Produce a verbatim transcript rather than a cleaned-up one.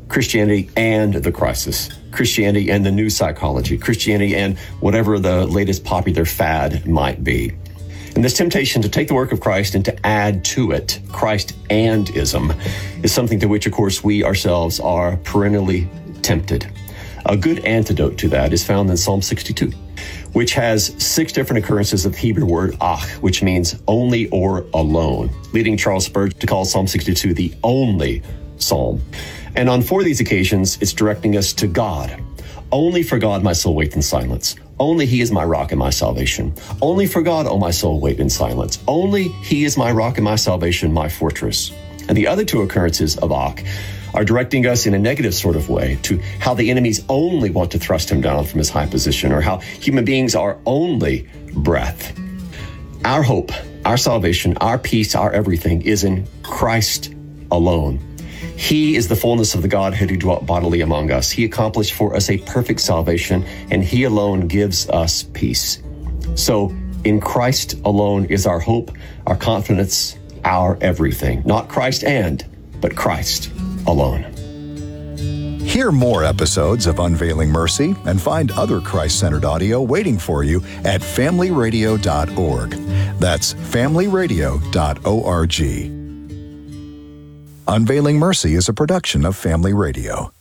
Christianity and the crisis, Christianity and the new psychology, Christianity and whatever the latest popular fad might be. And this temptation to take the work of Christ and to add to it Christ-andism is something to which, of course, we ourselves are perennially tempted. A good antidote to that is found in Psalm sixty-two, which has six different occurrences of the Hebrew word ach, which means only or alone, leading Charles Spurgeon to call Psalm sixty-two the only psalm. And on four of these occasions, it's directing us to God. Only for God my soul waits in silence. Only he is my rock and my salvation. Only for God, O my soul, wait in silence. Only he is my rock and my salvation, my fortress. And the other two occurrences of ach are directing us in a negative sort of way to how the enemies only want to thrust him down from his high position, or how human beings are only breath. Our hope, our salvation, our peace, our everything is in Christ alone. He is the fullness of the Godhead who dwelt bodily among us. He accomplished for us a perfect salvation, and he alone gives us peace. So in Christ alone is our hope, our confidence, our everything. Not Christ and, but Christ alone. Hear more episodes of Unveiling Mercy and find other Christ-centered audio waiting for you at family radio dot org. That's family radio dot org. Unveiling Mercy is a production of Family Radio.